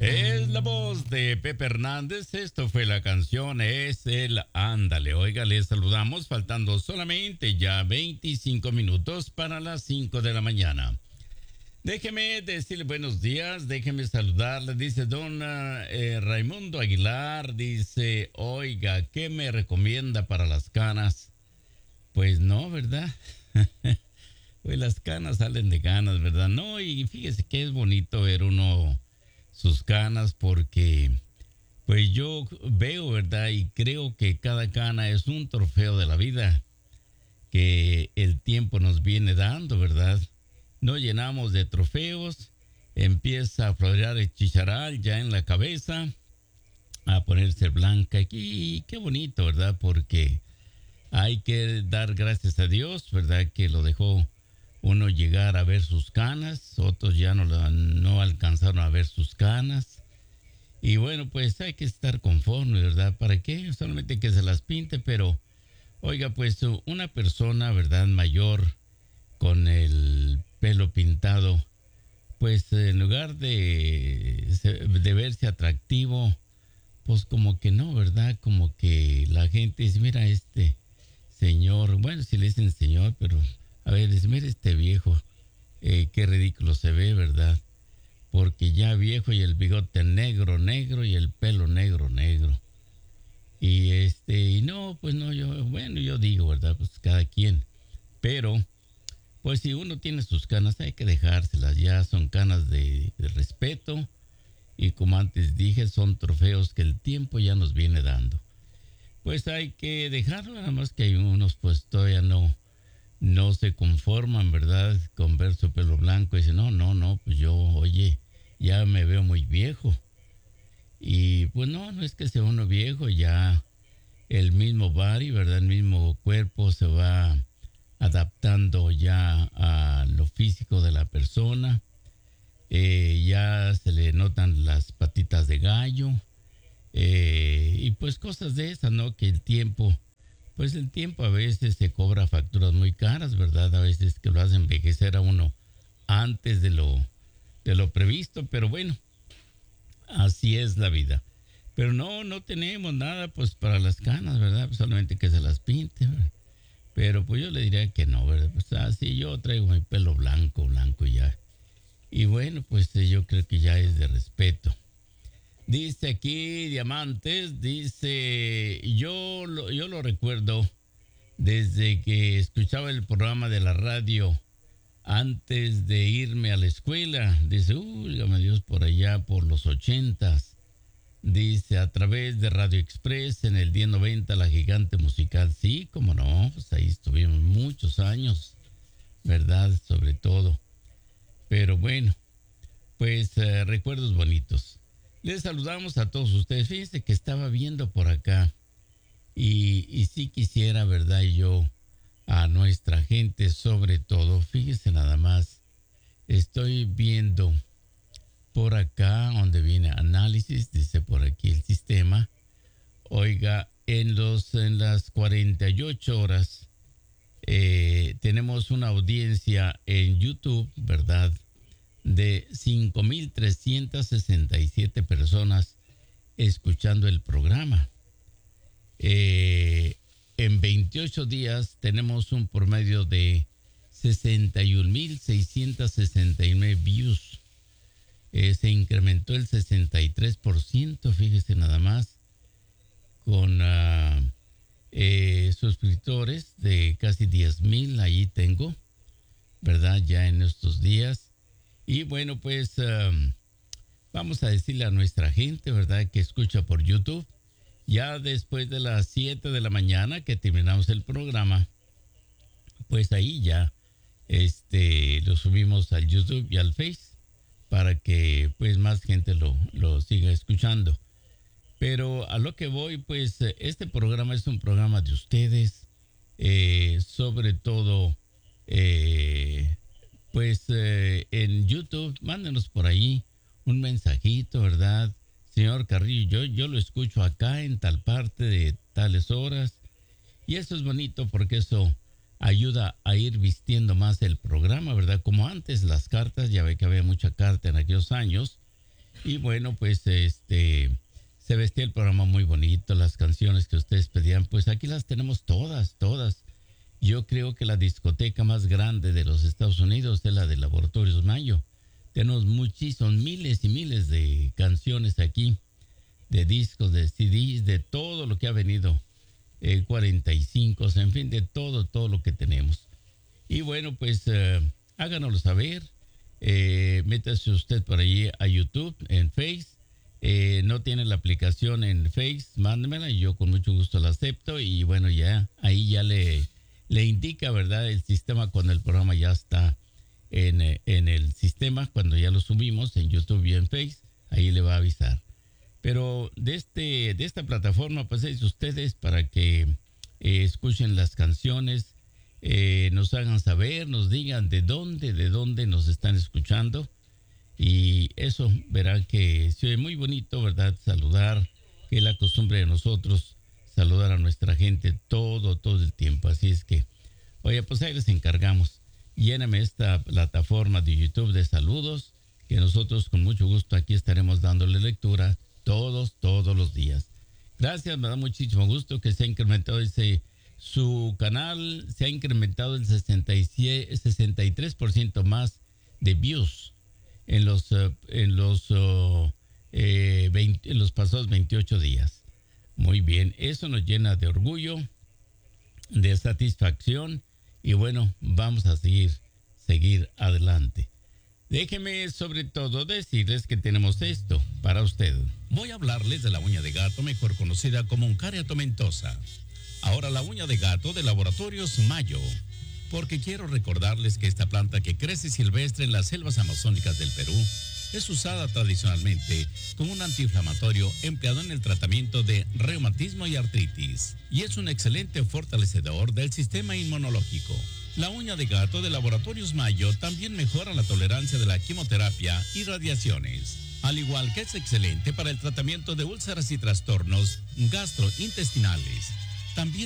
Es la voz de Pepe Hernández. Esto fue la canción, es el Ándale. Oiga, les saludamos faltando solamente ya 25 minutos para las 5 de la mañana. Déjeme decirle buenos días, déjeme saludarle. Dice don Raimundo Aguilar, dice, oiga, ¿qué me recomienda para las canas? Pues no, ¿verdad? Pues las canas salen de ganas, ¿verdad? No, y fíjese que es bonito ver uno sus canas porque pues yo veo, ¿verdad? Y creo que cada cana es un trofeo de la vida que el tiempo nos viene dando, ¿verdad? Nos llenamos de trofeos, empieza a florear el chicharal ya en la cabeza, a ponerse blanca. Y qué bonito, ¿verdad? Porque hay que dar gracias a Dios, ¿verdad? Que lo dejó uno llegar a ver sus canas, otros ya no alcanzaron a ver sus canas. Y bueno, pues hay que estar conforme, ¿verdad? ¿Para qué? Solamente que se las pinte, pero oiga, pues una persona, ¿verdad? Mayor con el pelo pintado, pues en lugar de verse atractivo, pues como que no, ¿verdad? Como que la gente dice, mira este señor, bueno, si le dicen señor, pero a ver, dice, mira este viejo, qué ridículo se ve, ¿verdad? Porque ya viejo y el bigote negro, negro y el pelo negro, negro. Y no, pues no, yo digo, ¿verdad? Pues cada quien. Pero, pues si uno tiene sus canas, hay que dejárselas, ya son canas de respeto. Y como antes dije, son trofeos que el tiempo ya nos viene dando. Pues hay que dejarlo, nada más que hay unos pues todavía no se conforman, ¿verdad? Con ver su pelo blanco y dicen, no, pues yo, oye, ya me veo muy viejo. Y pues no es que sea uno viejo, ya el mismo body, ¿verdad? El mismo cuerpo se va adaptando ya a lo físico de la persona. Ya se le notan las patitas de gallo. Y pues cosas de esas, ¿no? Que pues el tiempo a veces se cobra facturas muy caras, ¿verdad? A veces que lo hace envejecer a uno antes de lo previsto, pero bueno, así es la vida. Pero no tenemos nada pues para las canas, ¿verdad? Pues solamente que se las pinte, ¿verdad? Pero pues yo le diría que no, ¿verdad? Pues así yo traigo mi pelo blanco, blanco ya. Y bueno, pues yo creo que ya es de respeto. Dice aquí Diamantes, dice, yo lo recuerdo desde que escuchaba el programa de la radio antes de irme a la escuela. Dice, dígame Dios, por allá por los 80s. Dice, a través de Radio Express en el día 90, la gigante musical. Sí, cómo no, pues ahí estuvimos muchos años, ¿verdad? Sobre todo. Pero bueno, pues recuerdos bonitos. Les saludamos a todos ustedes. Fíjense que estaba viendo por acá y sí quisiera, ¿verdad? Yo a nuestra gente sobre todo, fíjese nada más, estoy viendo por acá donde viene análisis, dice por aquí el sistema. Oiga, en las 48 horas tenemos una audiencia en YouTube, ¿verdad? De 5,367 personas escuchando el programa. En 28 días tenemos un promedio de 61,669 views. Se incrementó el 63%, fíjese nada más, con suscriptores de casi 10,000, ahí tengo, ¿verdad? Ya en estos días. Y bueno, pues vamos a decirle a nuestra gente, ¿verdad? Que escucha por YouTube. Ya después de las 7 de la mañana que terminamos el programa, pues ahí ya lo subimos al YouTube y al Face para que pues más gente lo siga escuchando. Pero a lo que voy, pues este programa es un programa de ustedes, sobre todo en YouTube, mándenos por ahí un mensajito, ¿verdad? Señor Carrillo, yo lo escucho acá en tal parte de tales horas. Y eso es bonito porque eso ayuda a ir vistiendo más el programa, ¿verdad? Como antes las cartas, ya ve que había mucha carta en aquellos años. Y bueno, pues se vestía el programa muy bonito, las canciones que ustedes pedían, pues aquí las tenemos todas, todas. Yo creo que la discoteca más grande de los Estados Unidos es la de Laboratorios Mayo. Tenemos muchísimos, miles y miles de canciones aquí, de discos, de CDs, de todo lo que ha venido, 45, en fin, de todo, todo lo que tenemos. Y bueno, pues háganoslo saber. Métase usted por ahí a YouTube, en Face. No tiene la aplicación en Face, mándemela y yo con mucho gusto la acepto. Y bueno, ya ahí ya le indica, ¿verdad? El sistema cuando el programa ya está en el sistema, cuando ya lo subimos en YouTube y en Face, ahí le va a avisar. Pero de esta plataforma, pues es ustedes para que escuchen las canciones, nos hagan saber, nos digan de dónde nos están escuchando. Y eso, verán que se ve muy bonito, ¿verdad? Saludar, que es la costumbre de nosotros, saludar a nuestra gente todo el tiempo. Así es que, oye, pues ahí les encargamos. Lléname esta plataforma de YouTube de saludos, que nosotros con mucho gusto aquí estaremos dándole lectura todos los días. Gracias, me da muchísimo gusto que se ha incrementado su canal, se ha incrementado el 63% más de views en los pasados 28 días. Muy bien, eso nos llena de orgullo, de satisfacción y bueno, vamos a seguir adelante. Déjeme sobre todo decirles que tenemos esto para usted. Voy a hablarles de la uña de gato, mejor conocida como Uncaria tomentosa. Ahora la uña de gato de Laboratorios Mayo. Porque quiero recordarles que esta planta que crece silvestre en las selvas amazónicas del Perú es usada tradicionalmente como un antiinflamatorio empleado en el tratamiento de reumatismo y artritis. Y es un excelente fortalecedor del sistema inmunológico. La uña de gato de Laboratorios Mayo también mejora la tolerancia de la quimioterapia y radiaciones. Al igual que es excelente para el tratamiento de úlceras y trastornos gastrointestinales. También